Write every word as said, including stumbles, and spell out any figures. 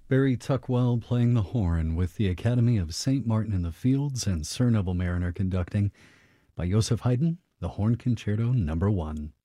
Barry Tuckwell playing the horn with the Academy of Saint Martin in the Fields and Sir Neville Mariner conducting by Joseph Haydn, the Horn Concerto Number One.